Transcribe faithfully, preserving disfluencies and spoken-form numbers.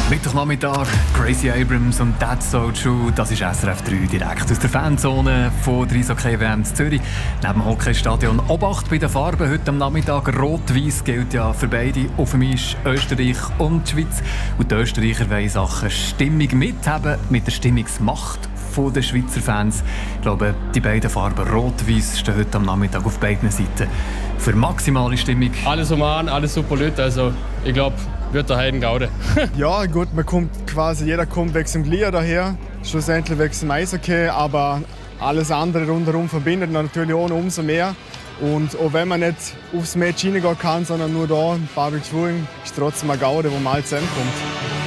Mittwochnachmittag, Gracie Abrams und That's So True. Das ist S R F drei direkt aus der Fanzone von der Eishockey-W M in Zürich. Neben dem Hockeystadion Obacht bei den Farben. Heute am Nachmittag Rot-Weiß gilt ja für beide. Auf dem Eis Österreich und die Schweiz. Und die Österreicher wollen Sachen Stimmung mithaben, mit der Stimmungsmacht der Schweizer Fans. Ich glaube, die beiden Farben Rot-Weiß stehen heute am Nachmittag auf beiden Seiten für maximale Stimmung. Alles human, alles super Leute. Also ich glaube, wird der Heiden gauden. Ja gut, man kommt quasi, jeder kommt wegen dem Glier daher, schlussendlich wegen dem Eishockey, aber alles andere rundherum verbindet natürlich auch noch umso mehr. Und auch wenn man nicht aufs Match hineingehen kann, sondern nur da, Public Viewing, ist trotzdem ein Gaude, wo man halt zusammenkommt.